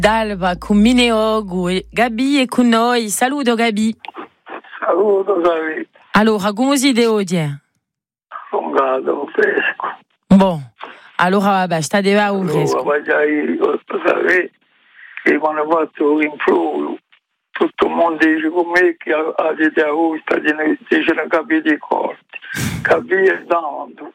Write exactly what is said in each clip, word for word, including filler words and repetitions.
d'Alba con Mineogu e Gabi è con noi. Saluto Gabi. Saluto Gabi. Allora, come si deve oggi? Fungato, fresco. Bon, allora vabbè, sta di va un fresco. Allora, vai io, sapere che quando ho fatto l'influo, tutto il mondo dice con me che a gente augusta dice non capite i corti. Capire tanto.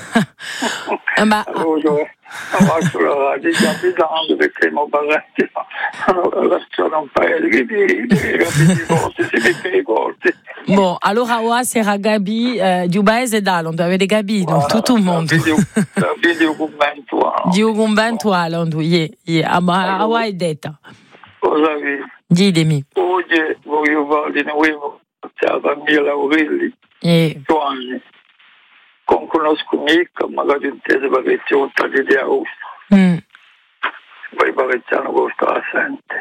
Ma allora, faccio la radio capitando perché non parenti la storia un paese che capite i corti, si mette i corti. Bon, allora ora sarà Gabi eh, di un paese d'Alond, avete capito? Tutto il mondo. La video commentuale. Di un convento Alond, yeah, yeah, ma ora è detta. Cosa vi? Ditemi. Oggi voglio fare di nuovo la famiglia Laurelli. Yeah. Giovanni. Con conosco mica, magari intese perché c'è un taglio di agosto. Mm. Poi perché c'è una cosa assente.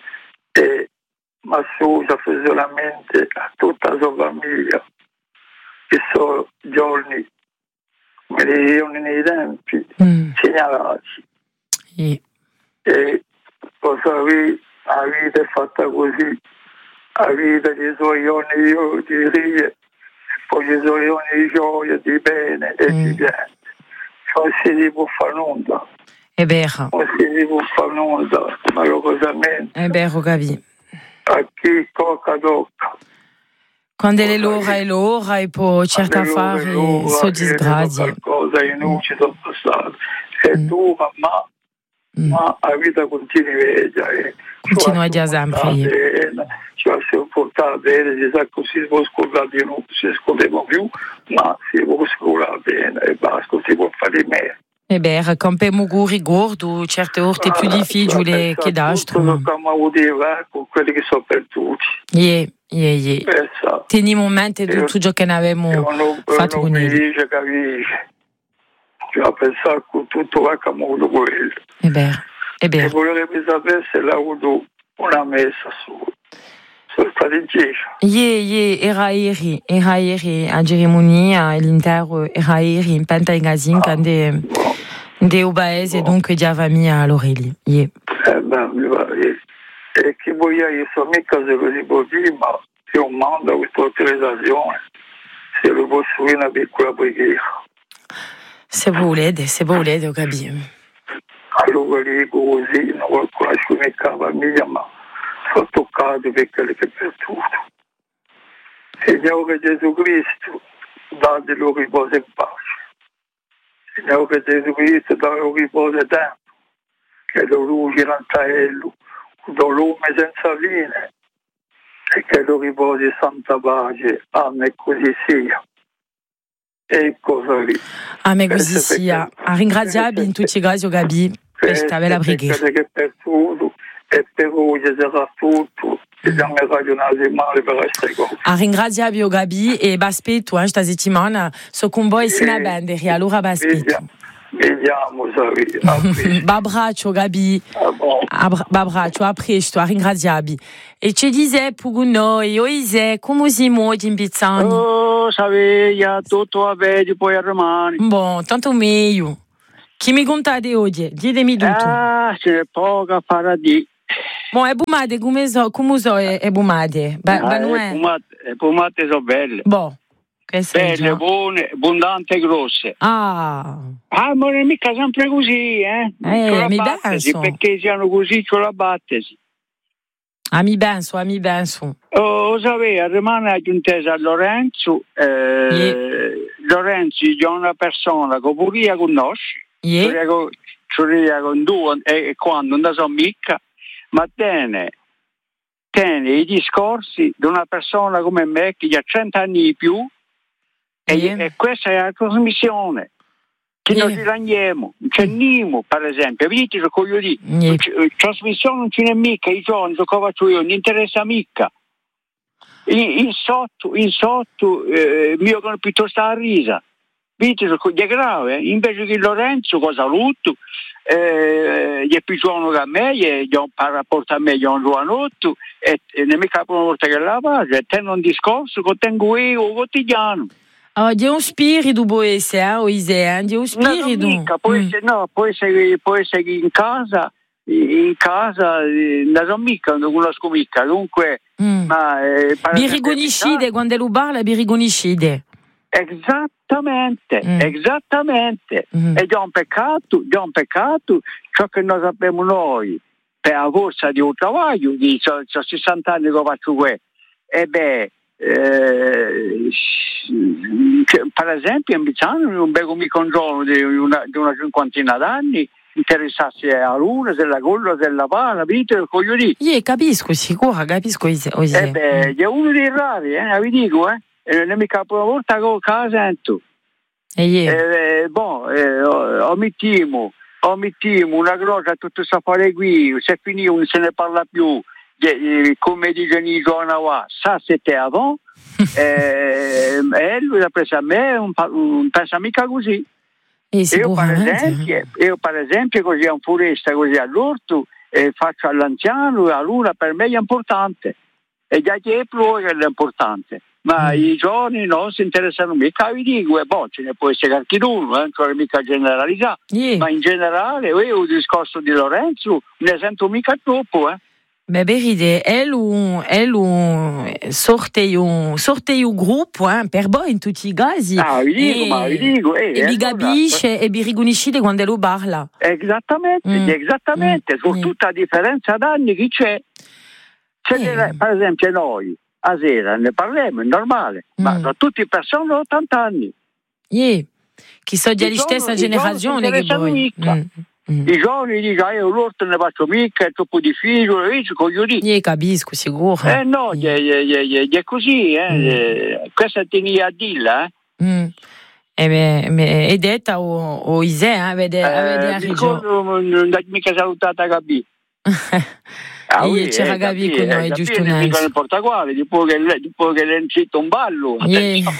E ma si usa solamente a tutta la sua famiglia, che sono giorni, come dicevano nei tempi, Mm. segnalati. Yeah. E cosa vi, la vita è fatta così, la vita dei suoi giorni di rie, poi i suoi giorni di gioia, di bene e Mm. di pianto. Non si può fare nulla. È vero. Non si può fare nulla, malorosamente. È vero, Gabi. A chi tocca tocca. Quando è l'ora è l'ora e poi cerca fare so disgrazie. Qualcosa in noi ci sono passati. È Mm. dura, ma, Mm. ma la vita continua e Continua a dire sempre. Ci va a sopportare bene, si sa così si può scordare di noi, si ascoltiamo più, ma si può scordare bene e basta, si può fare meglio. È vero, campiamo con rigordo, certe volte più difficili che d'altro. Tutto come avuto con quelli che sono perduti. Yeah, yeah, yeah. Pensa. Teniamo in mente tutto ciò che ne avevamo fatto con lui. lui. Dice, capisce. Cioè, a pensare che tutto va come avuto quello. È vero, è E vero. volevo sapere se l'ha avuto una messa su. Sono stati dieci. Yeah, yeah, era ieri, era ieri a cerimonia all'interno, era ieri in Pentagazin, quando de Obaese, donc di famiglia Laurelli. Yeah. Eh beh, mi va bene. E chi voglia io so mica se così può dire, ma io mando questa autorizzazione, se lo posso dire una piccola preghiera. Se volete, se volete, ho capito. Allora dico così, non conosco mica la famiglia, ma sono toccato perché le che per tutto. Signore Gesù Cristo, date loro riposo in pace. Signore Gesù Cristo, date loro riposo eterno, che lo luce l'antaello, dolore senza fine, e che lo riposi in santa pace. Amen, così sia. E cosa lì. Amen, così sia. A ringraziarvi in tutti i casi, ho capito, per questa bella preghiera. Che per tutto, e per voi sarà tutto. Siamo ragionati male per queste cose. A ringraziarvi, ho capito, e baspetto, eh, questa settimana, so con voi in a bendere, allora baspetto. Vediamo, sai. Babraccio, Gabi. Ah, bon. Babraccio, a presto, a ringraziarvi. E ci dice per noi, Oise, come si muove in Pizzani? Oh, sapeva, tutto va bene, poi a romani. Bon, tanto meglio. Chi mi contate oggi? Ditemi tutto. Ah, c'è poco a fare di. Bon, è bumate, come so, come so è, è bumate? Ba, ah, non è è? Bumate, le pomate sono belle. Bon, che sei belle, già? buone, abbondanti e grosse. Ah. Ah, ma non è mica sempre così, eh? Eh, mi battesi, penso. perché siano così, c'è la battesi. Ah, mi penso, ah, mi penso. Oh, sapeva, rimane aggiuntesa a Lorenzo, eh, Yeah. Lorenzo è una persona che pure conosce, Yeah. cioè con due, e quando non so mica, ma tiene, tiene i discorsi di una persona come me che ha cento anni di più, Yeah. e, e questa è la trasmissione. Che Yeah. noi ci landiamo, non c'è Nimo, per esempio, vedete che voglio dire, Yeah. la trasmissione non ce n'è mica, i giorni che faccio io, non interessa mica. In, in sotto, in sotto, eh, mio che piuttosto a risa. Vedete che è grave, eh? Invece che Lorenzo, cosa saluto, eh, gli è più giovane che a me, gli ha un rapporto a me, gli ha un giovanotto, e, e non mi capo una volta che la base, e tengo un discorso che tengo io quotidiano. Oh, di un spirito può essere, eh, Oise, eh? Di un spirito. No, mica, può, Mm. essere, no, può, essere, può essere in casa, in casa, non so mica, non conosco mica, dunque... Mm. Ma, eh, Birigoniscide, quando lo parla, birigoniscide. Esattamente, Mm. esattamente. Mm. Ed è un peccato, è un peccato ciò che noi sappiamo noi, per la forza di un travaglio, di so, so sessanta anni che faccio questo. E beh, eh, per esempio in Bizzano non bevo mica un giorno di una, di una cinquantina d'anni, interessarsi alla luna, della golla, della pala, vita, del coglioni. Io capisco, sicuro, capisco. E beh, è uno dei rari, eh, vi dico, eh. E non è mica la prima volta che la sento. E io? Eh, boh, eh, omettiamo, omettiamo una cosa, tutto questo affare qui, se finì non se ne parla più, eh, come dicono i giovani qua, sa se te avant, eh, e lui l'ha preso a me, non un, pensa mica così. E io, per esempio, io per esempio così a un foresta, così all'orto, eh, faccio all'anziano, la luna per me è importante, e già che è proprio che è importante. Ma mm. i giovani non si interessano mica, vi dico, e boh, ce ne può essere anche uno, eh, non mica generalizzato, yeah. Ma in generale, io il discorso di Lorenzo ne sento mica troppo, eh. Beh, beride, el un, el un sortei un, sortei un gruppo, eh, per voi in tutti i casi. Ah, vi dico, e, ma vi dico, eh, e vi capisce e vi riconoscete quando lo parla. Esattamente, mm. esattamente, mm. con tutta la differenza d'anni che c'è. c'è eh. Per esempio noi, a sera ne parliamo, è normale, mm. ma sono tutti persone di ottanta anni. Yeah. Che sono della stessa generazione che voi. Mm. I giovani dicono, io l'orto ne faccio mica, è troppo difficile, io coglioni. Io capisco, sicuro. Eh no, yeah. è, è, è, è così, eh. Mm. Questa tenia a dirla, eh. Mm. E beh, è detta o, o Isè, eh, vede, eh, vede mi ricordo, non ho mica salutata Gabi. Ah, io eh, c'era Gabi con noi, giusto un anno. Il portaquale, dopo che l'è uscito un ballo. Yeah.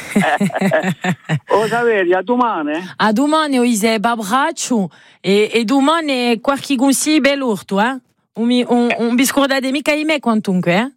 O sapere, a domani? A domani, o Isè, babraccio, e, e domani qualche consiglio bell'orto, eh? Un, un, un biscorda di mica di me quantunque, eh?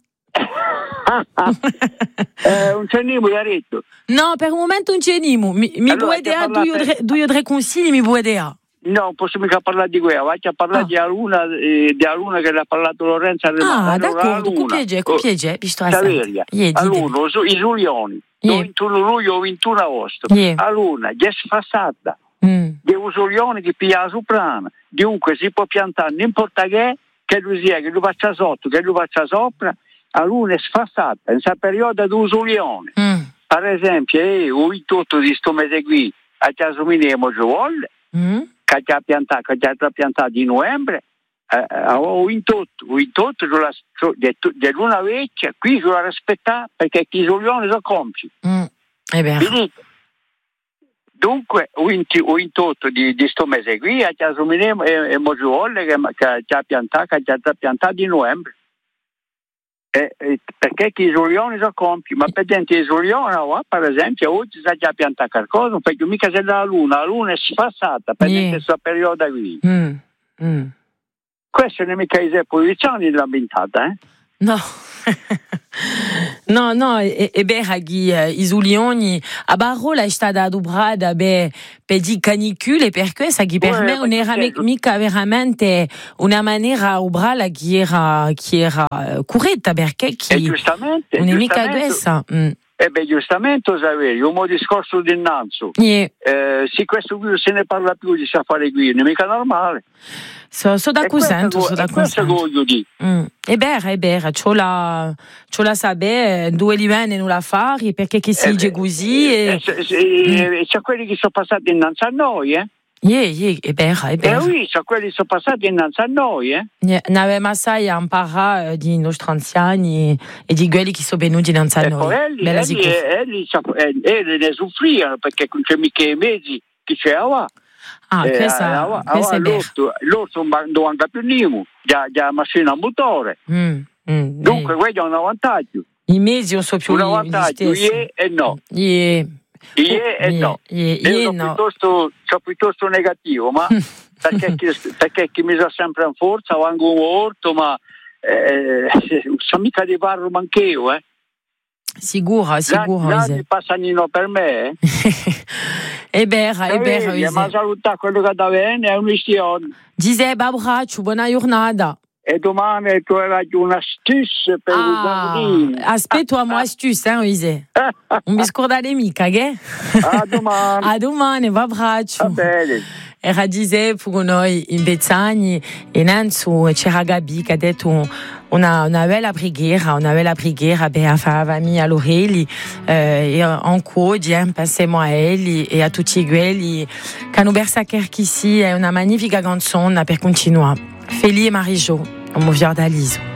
eh, un cenimo da retto. No, per un momento un cenimo. Mi, mi allora, puoi dire due o tre consigli, mi puoi dire? No, non posso mica parlare di quello, vai a parlare ah. di Aluna, eh, di Aluna che l'ha parlato Lorenzo. Ah, allora, d'accordo, copiegge, copiegge, visto la Saveria. Aluna, i Giulioni, yeah. ventuno luglio o ventuno agosto. Yeah. Aluna, è sfassata. Mm. Di un Giulioni che piglia la soprana. Dunque si può piantare, non importa che, che lui sia, che lui faccia sotto, che lui faccia sopra. Aluna è sfassata, in questa periodo di un Giulioni. Mm. Per esempio, eh, il tutto di sto mese qui, a Casominiamo ci vuole. Mm. Che ha piantato, che ha piantato di novembre, eh, o in tutto, o in tutto, di luna vecchia, qui si deve rispettare perché i giulioni sono complici. Mm. Eh Dunque, o in, o in tutto di, di sto mese qui, a Casominiamo e Mogiuolle che, che ha piantato, che ha piantato di novembre. Eh, eh, perché i giulioni sono compi, ma per esempio i giulioni, oh, per esempio, oggi si è già piantato qualcosa, perché mica c'è la luna, la luna è sfassata per yeah. questa periodo qui. Mm. Mm. Questo non è mica le posizioni dell'ambientata, eh? No. no, no, e, e beh, eh, i giulioni, a Barrola è stata adobrata per di canicule, perché sa che per me non era mica veramente una maniera obrala che era, che era corretta, perché chi, e giustamente, non è mica questa. Mm. E beh, giustamente, sapere, un po' discorso dinanzi. Yeah. Eh, sì, questo qui se ne parla più di affari qui, non è mica normale. So, so d'accordo, so d'accordo. Mm. È vero, è vero, c'ho la, c'ho la sapere, due livelli non la fare, perché che si dice così. E, e, e, e c'è quelli che sono passati innanzi a noi, eh? Yeah, yeah, è vero, è vero. Eh oui, c'è quelli che sono passati innanzi a noi, eh? Yeah, ne avevamo assai a imparare di nostri anziani e di quelli che sono venuti innanzi a noi. Elli, elli, elli ne soffrivano perché non c'è mica i mezzi che c'era. Ah, eh, questa, eh, questa eh, è l'orto, l'orto non anda più nimo, già la macchina a motore. Mm, mm, Dunque, eh. quello è un vantaggio. I mesi non sono più un vantaggio, yeah e no. Yeah. Yeah e no. Yeah, yeah, Io sono, no. Piuttosto, sono piuttosto negativo, ma perché, perché chi mi sa sempre in forza, o anche un orto, ma eh, sono mica di parlo anche io, eh. Sicuro, sicuro. Là, ti passanino per me. E berra, e berra. Ma saluta quello che da bene, è un'istion. Dice, abbraccio, buona giornata. E domani tu hai una astuce per ah, i bambini. Aspetta, ah, moi astuce, hein, Ise. Un biscotti d'amica, che? A domani. A domani, abbraccio. Va bene. Era dice per noi in Bezzagni e Nanzu c'era Gabi che ha detto una, una bella preghiera, una bella preghiera per fare mia l'orelli eh, e ancora passiamo a elli e a tutti quelli che hanno persa Kerkissi è una magnifica canzone per continuare. Feli e Marie-Jo, un movier d'Aliso.